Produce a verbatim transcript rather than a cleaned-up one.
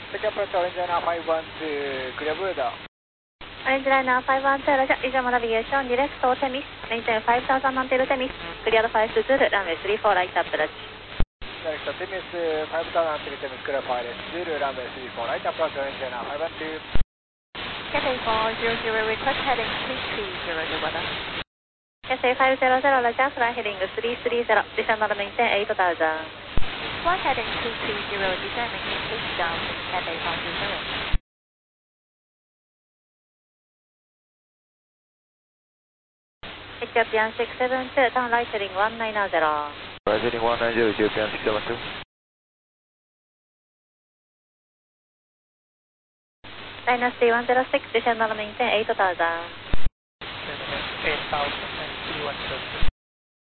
Second approach, Orange Liner five one two, clear bird. Orange Liner five one two, Roger, Regional Navigation, direct to Temis, maintain five thousand until Temis, cleared five two zero, runway three four right approach. Direct to Temis, five thousand until Temis, clear five zero, runway three four right approach, Orange Liner five one two. Cathay four zero zero, request heading three three zero, the weather. Cathay five zero zero, Roger, fly heading three three zero, descend and maintain eight thousand. Fly heading three three zero, descend maintain eight thousand, Cathay five zero zero. Ethiopian six seven two, turn right heading one nine zero. Right heading one nine zero, Ethiopian six seven two. Dynasty one zero six, descend and maintain eight thousand. eight thousand and three one zero.